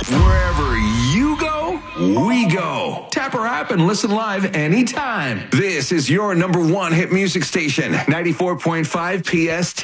Wherever you go, we go. Tap our app and listen live anytime. This is your number one hit music station, 94.5 PST.